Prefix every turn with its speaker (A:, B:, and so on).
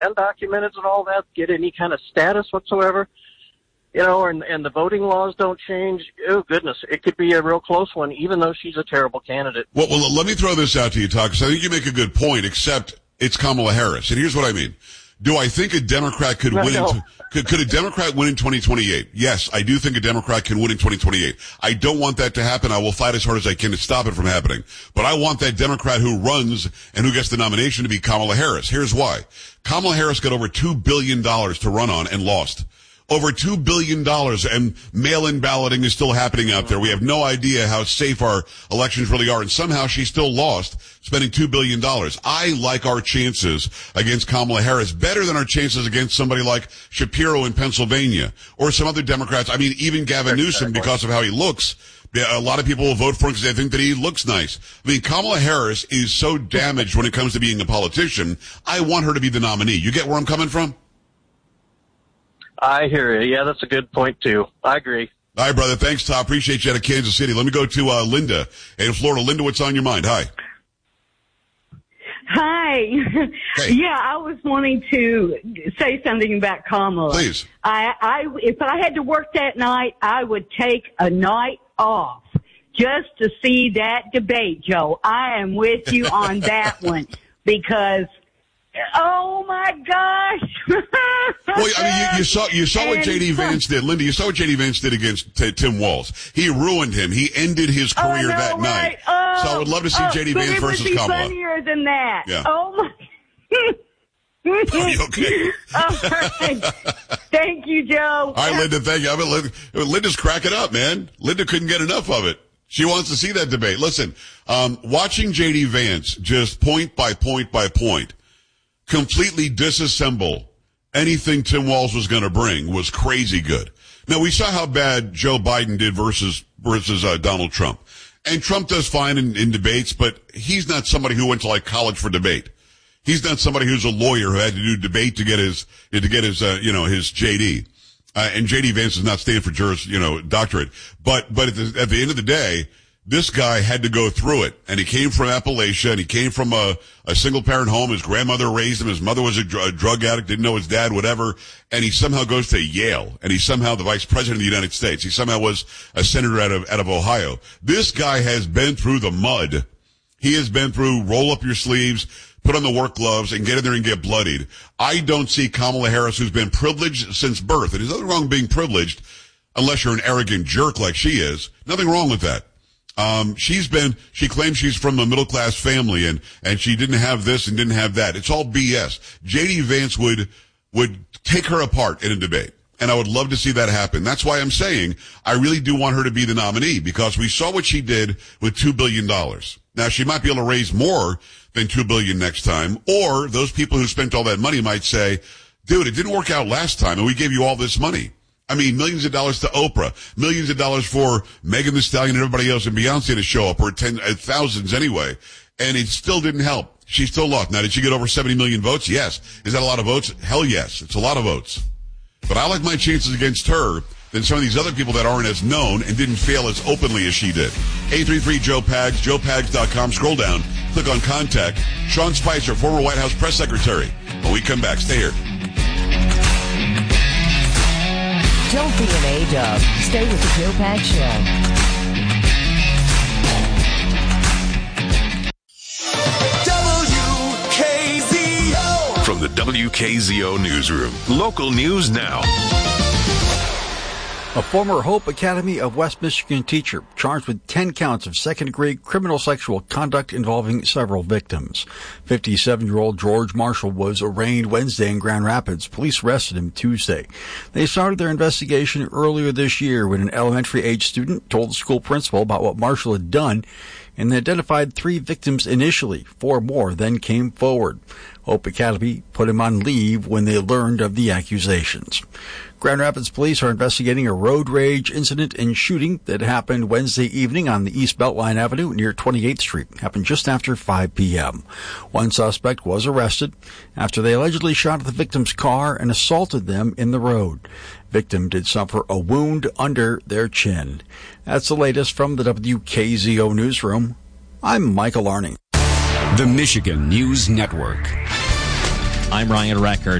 A: undocumented and all that get any kind of status whatsoever, and the voting laws don't change, oh, goodness, it could be a real close one, even though she's a terrible candidate.
B: Well, let me throw this out to you, Todd, because I think you make a good point, except it's Kamala Harris. And here's what I mean. Do I think a Democrat could win? Could a Democrat win in 2028? Yes, I do think a Democrat can win in 2028. I don't want that to happen. I will fight as hard as I can to stop it from happening. But I want that Democrat who runs and who gets the nomination to be Kamala Harris. Here's why. Kamala Harris got over $2 billion to run on and lost. Over $2 billion, and mail-in balloting is still happening out there. We have no idea how safe our elections really are, and somehow she still lost, spending $2 billion. I like our chances against Kamala Harris better than our chances against somebody like Shapiro in Pennsylvania, or some other Democrats. I mean, even Gavin Newsom, because of how he looks. A lot of people will vote for him because they think that he looks nice. I mean, Kamala Harris is so damaged when it comes to being a politician. I want her to be the nominee. You get where I'm coming from?
A: I hear you. Yeah, that's a good point, too. I agree.
B: All right, brother. Thanks, Tom. Appreciate you out of Kansas City. Let me go to Linda in Florida. Linda, what's on your mind? Hi.
C: Hi.
B: Hey.
C: Yeah, I was wanting to say something about Kamala.
B: Please.
C: If I had to work that night, I would take a night off just to see that debate, Joe. I am with you on that one because... Oh my gosh!
B: Well, I mean, you saw what J.D. Vance did, Linda. You saw what J.D. Vance did against Tim Walz. He ruined him. He ended his career that night. So I would love to see J.D. Vance versus Kamala.
C: But it would be funnier than that.
B: Yeah.
C: Oh my!
B: Are you okay?
C: All right. Thank you, Joe.
B: All right, Linda. Thank you. I mean, Linda's cracking up, man. Linda couldn't get enough of it. She wants to see that debate. Listen, watching J.D. Vance just point by point by point completely disassemble anything Tim Walz was going to bring was crazy good. Now, we saw how bad Joe Biden did versus Donald Trump. And Trump does fine in debates, but he's not somebody who went to like college for debate. He's not somebody who's a lawyer who had to do debate to get his JD. And JD Vance does not stand for doctorate. But at the end of the day, this guy had to go through it, and he came from Appalachia, and he came from a single-parent home. His grandmother raised him. His mother was a drug addict, didn't know his dad, whatever, and he somehow goes to Yale, and he's somehow the vice president of the United States. He somehow was a senator out of Ohio. This guy has been through the mud. He has been through roll up your sleeves, put on the work gloves, and get in there and get bloodied. I don't see Kamala Harris, who's been privileged since birth, and there's nothing wrong with being privileged unless you're an arrogant jerk like she is. Nothing wrong with that. She claims she's from a middle class family and she didn't have this and didn't have that. It's all BS. J.D. Vance would take her apart in a debate. And I would love to see that happen. That's why I'm saying I really do want her to be the nominee because we saw what she did with $2 billion. Now she might be able to raise more than $2 billion next time, or those people who spent all that money might say, dude, it didn't work out last time and we gave you all this money. I mean, millions of dollars to Oprah, millions of dollars for Megan Thee Stallion and everybody else and Beyonce to show up, or thousands anyway. And it still didn't help. She still lost. Now, did she get over 70 million votes? Yes. Is that a lot of votes? Hell yes. It's a lot of votes. But I like my chances against her than some of these other people that aren't as known and didn't fail as openly as she did. 833-JOE-PAGS, joepags.com. Scroll down, click on contact. Sean Spicer, former White House press secretary. When we come back, stay here.
D: Don't be an A-dub. Stay with the Joe Pags Show.
E: WKZO. From the WKZO Newsroom. Local news now.
F: A former Hope Academy of West Michigan teacher charged with 10 counts of second-degree criminal sexual conduct involving several victims. 57-year-old George Marshall was arraigned Wednesday in Grand Rapids. Police arrested him Tuesday. They started their investigation earlier this year when an elementary-age student told the school principal about what Marshall had done, and they identified 3 victims initially. 4 more then came forward. Hope Academy put him on leave when they learned of the accusations. Grand Rapids police are investigating a road rage incident and shooting that happened Wednesday evening on the East Beltline Avenue near 28th Street. It happened just after 5 p.m. One suspect was arrested after they allegedly shot at the victim's car and assaulted them in the road. Victim did suffer a wound under their chin. That's the latest from the WKZO Newsroom. I'm Michael Arning.
G: The Michigan News Network. I'm Ryan Record.